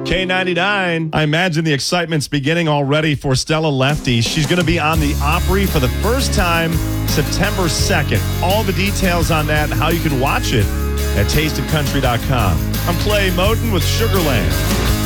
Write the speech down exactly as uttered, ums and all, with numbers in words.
K ninety-nine. I imagine the excitement's beginning already for Stella Lefty. She's going to be on the Opry for the first time September second. All the details on that and how you can watch it at taste of country dot com. I'm Clay Moten with Sugarland.